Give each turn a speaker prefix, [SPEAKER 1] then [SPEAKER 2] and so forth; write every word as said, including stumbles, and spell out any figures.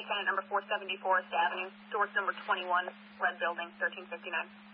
[SPEAKER 1] tenant number four seventy Forest Avenue, source number twenty-one, red building, thirteen fifty-nine.